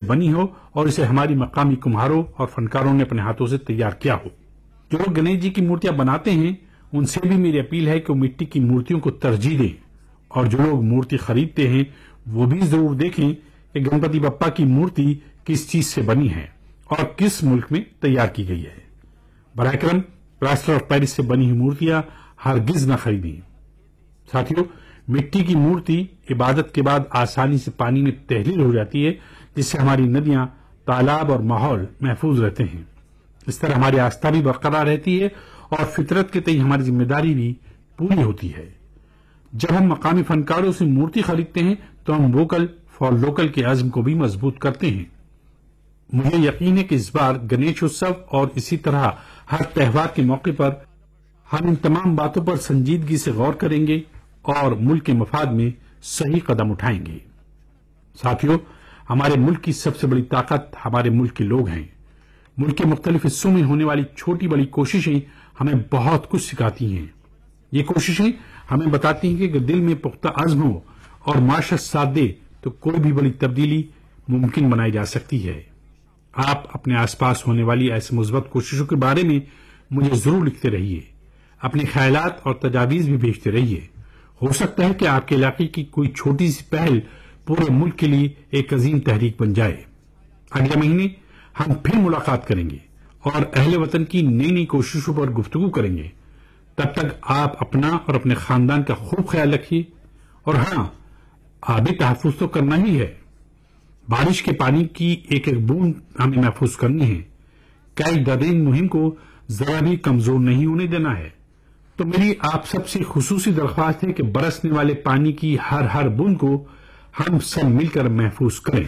بنی ہو اور اسے ہماری مقامی کمہاروں اور فنکاروں نے اپنے ہاتھوں سے تیار کیا ہو۔ جو لوگ گنیش جی کی مورتیاں بناتے ہیں ان سے بھی میری اپیل ہے کہ وہ مٹی کی مورتیوں کو ترجیح دیں، اور جو لوگ مورتی خریدتے ہیں وہ بھی ضرور دیکھیں کہ گنپتی بپا کی مورتی کس چیز سے بنی ہے اور کس ملک میں تیار کی گئی ہے۔ براہ کرم پلاسٹر آف پیرس سے بنی ہوئی مورتیاں ہرگز نہ خریدیں۔ ساتھیو، مٹی کی مورتی عبادت کے بعد آسانی سے پانی میں تحلیل ہو جاتی ہے، جس سے ہماری ندیاں، تالاب اور ماحول محفوظ رہتے ہیں۔ اس طرح ہماری آستھا بھی برقرار رہتی ہے اور فطرت کے تئیں ہماری ذمہ داری بھی پوری ہوتی ہے۔ جب ہم مقامی فنکاروں سے مورتی خریدتے ہیں تو ہم ووکل فار لوکل کے عزم کو بھی مضبوط کرتے ہیں۔ مجھے یقین ہے کہ اس بار گنیش اتسو اور اسی طرح ہر تہوار کے موقع پر ہم ان تمام باتوں پر سنجیدگی سے غور کریں گے اور ملک کے مفاد میں صحیح قدم اٹھائیں گے۔ ساتھیو، ہمارے ملک کی سب سے بڑی طاقت ہمارے ملک کے لوگ ہیں۔ ملک کے مختلف حصوں میں ہونے والی چھوٹی بڑی کوششیں ہمیں بہت کچھ سکھاتی ہیں۔ یہ کوششیں ہمیں بتاتی ہیں کہ اگر دل میں پختہ عزم ہو اور معاشرت ساتھ دے تو کوئی بھی بڑی تبدیلی ممکن بنائی جا سکتی ہے۔ آپ اپنے آس پاس ہونے والی ایسی مثبت کوششوں کے بارے میں مجھے ضرور لکھتے رہیے، اپنے خیالات اور تجاویز بھی بھیجتے رہیے۔ ہو سکتا ہے کہ آپ کے علاقے کی کوئی چھوٹی سی پہل پورے ملک کے لیے ایک عظیم تحریک بن جائے۔ اگلے مہینے ہم پھر ملاقات کریں گے اور اہل وطن کی نئی نئی کوششوں پر گفتگو کریں گے۔ تب تک آپ اپنا اور اپنے خاندان کا خوب خیال رکھیے، اور ہاں، آبی تحفظ تو کرنا ہی ہے۔ بارش کے پانی کی ایک ایک بوند ہمیں محفوظ کرنی ہے۔ کئی درین مہم کو ذرا بھی کمزور نہیں ہونے دینا ہے۔ تو میری آپ سب سے خصوصی درخواست ہے کہ برسنے والے پانی کی ہر بوند کو ہم سب مل کر محفوظ کریں۔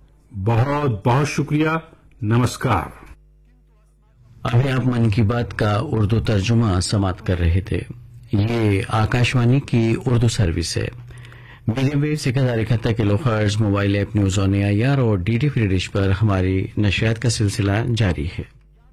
بہت بہت شکریہ۔ نمسکار۔ ابھی آپ من کی بات کا اردو ترجمہ سماعت کر رہے تھے۔ یہ آکاشوانی کی اردو سروس ہے۔ Medium view 1071 kilo hertz, mobile app news on year اور ڈی ڈی فری ڈش پر ہماری نشریات کا سلسلہ جاری ہے۔